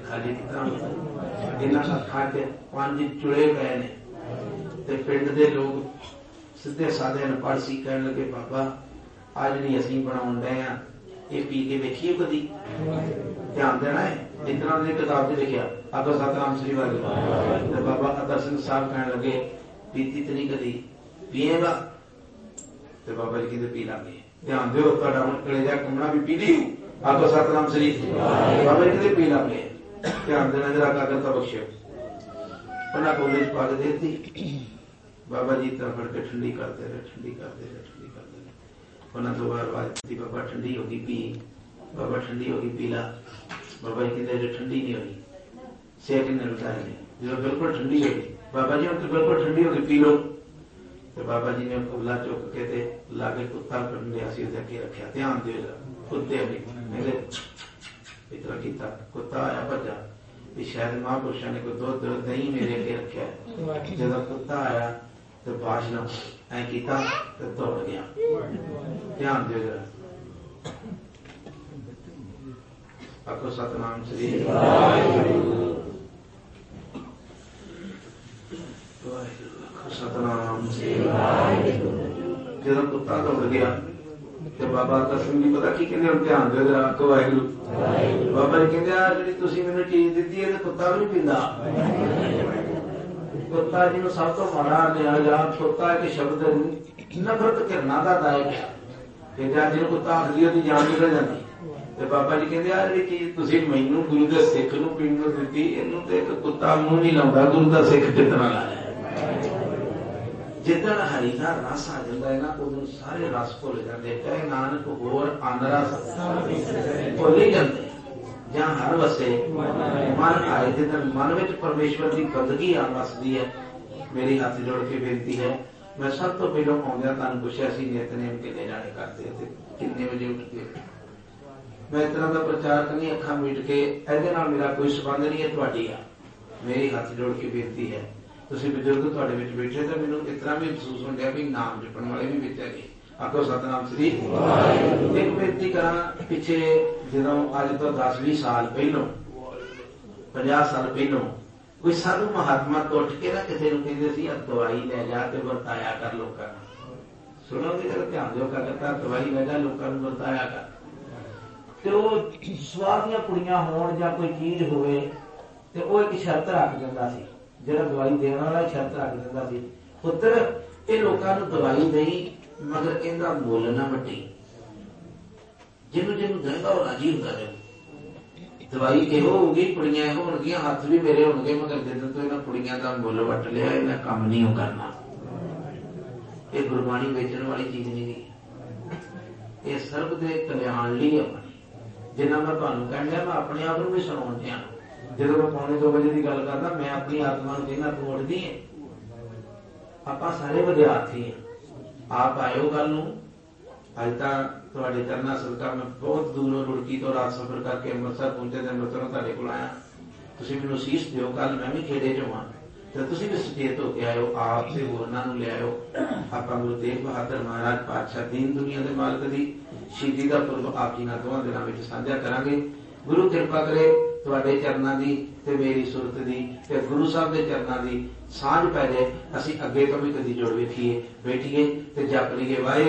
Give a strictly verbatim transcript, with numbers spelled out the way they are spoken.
खाली कितना इन्हां अखां च पंज चुड़े पे ने ते पिंड दे लोग सीधे साधे अनपढ़ सी कहण लगे बाबा आ जिहड़ी असीं बनाउण डए आ ये पी के वेखिए कदी ध्यान देना है इतना ने किताब च लिखिया आखो सतनाम श्री वाहिगुरू ते बाबा अतर सिंह साहब कहण लगे पीती तो नहीं कदी पिएगा ते बाबा जी कहते पी लांगे ध्यान दो तुहाडा हुण कलेजा घुमना भी पी ली आखो सतनाम श्री बाबा जी कहते पी लांगे ध्यान देना जरा कागज तो बख्शो उन्हें बोले पग देती बाबा जी तरह फड़ के ठंडी करते रहे ठंडी करते रहे ठंडी करते रहे उन्हें दो बार आवाज दी बाबा ठंडी होगी पी बाबा ठंडी होगी पीला बाबा जी कहते ठंडी नहीं होगी सेठ ने बताया जो बिल्कुल ठंडी होगी बाबा जी हम तो बिल्कुल ठंडी होगी पी लो तो बाबा जी ने कुबला चुक के ते लागे कुत्ता कटन लिया अगे रखा ध्यान दो कुत्ते मेरे इतना किया कुत्ता आया भजा शायद महापुरुषों ने कोई दुध दही मेरे अगे रखा जो कुत्ता आया तो बादशाह ऐ किया तो दौड़ गया ध्यान दो जरा आखो सतनाम श्री सतनाम श्री जो कुत्ता दौड़ गया तो बाबा दसम जी पता की कहते ध्यान दो जरा आखो वाहिगुरू बाबा जी कहते जी तुसीं मैनूं चीज दित्ती है तो कुत्ता भी नहीं पींदा कुत्ता जी को सब तो माड़ा लिया कुत्ता एक शब्द नफरत करना का दायक है जिन्होंने कुत्ता आखदी ओहदी जान निकल जाती तो बाबा जी कहते आ जी चीज तुसीं मैनूं गुरु के सिख नूं पीण नूं दित्ती इहनूं ते एक कुत्ता मूंह नहीं लाउंदा गुरु का सिख कितना लाया जिदन हरि का रस आ जाता है ना उदों सारे रस भुल जाते कहे नानक होर अन रस भुल ही जाते जहां हर वसे मन आए जिदन मन विच परमेश्वर की बंदगी आ वसदी है मेरी हाथ जोड़ के बेनती है मैं सब तो पहलों आउंदियां तुहानूं पुछिया सी नितनेम किन्ने जाने करते थे किन्ने बजे उठते मैं इस तरह का प्रचार करनी अखां मीट के इहदे नाल मेरा कोई संबंध नहीं है तुहाडी आ मेरी हाथ जोड़ के बेनती है तुसीं बजुर्ग तुहाडे विच बैठे तो मैनूं इस तरह भी महसूस होंदा भी नाम जपण वाले भी विच हैगे आखो सतनाम श्री एक बेनती करा पिछे जो अज तो दस भी साल पहलों पचास साल पहलों कोई साधु महात्मा तो उठ के ना किसी को कहते दवाई लै जा के वरताया कर लोगों सुनोगे जरा ध्यान दो करता दवाई लै जा लोगों वरताया कर तो स्वाह दी कुड़ियां होण जां कोई चीज होवे ते वो एक शर्त रख दिंदा सी जो दवाई देने वाला शर्त रख दिंदा सी पुत्र ये लोगों दवाई दई मगर इहदा मुल ना वड्डी जिन्हों जिन्हों देगा वो राजी होता रहे दवाई इहो होगी कुड़ियां इहो होणगियां हथ भी मेरे होणगे मगर जिदन तो इन्हां कुड़ियां दा मुल वट लिया इन्हां काम नहीं हो करना ये गुरबाणी बेचण वाली चीज नहीं गी ये सर्व दे कल्याण लई अपनी जिन्ना मैं तुहानूं कहण दिया मैं अपने आप नूं भी सुणाउण दिया जदों मैं पौने दो बजे की गल करदा मैं अपनी आत्मा नूं कहना तूं उठदी है आपां सारे विद्यार्थी हैं आप आयो कल नूं अज तक तुहाडे चरणा सदका मैं बहुत दूरों रुड़की तो रात सफर करके अमृतसर पहुंचे तो अमृतसरों तुहाडे कोल आया तुसीं मैनूं सीस दिओ कल मैं भी खेड़े चों हां ते तुसीं भी सचेत हो के आयो आप ते होरनां नूं ले आयो आपां गुरु तेग बहादुर महाराज पातशाह दीन दुनिया दे मालक दी शहीदी दा पुरब आप जी नाल दोवां दिनां विच साझा करांगे गुरु कृपा करे तुहाडे चरनां दी ते मेरी सुरत दी ते गुरु साहब दे चरनां दी सांझ पै जाए असीं अगे तो भी कदी जुड़ वेखीए बैठीए ते जप लईए वाहे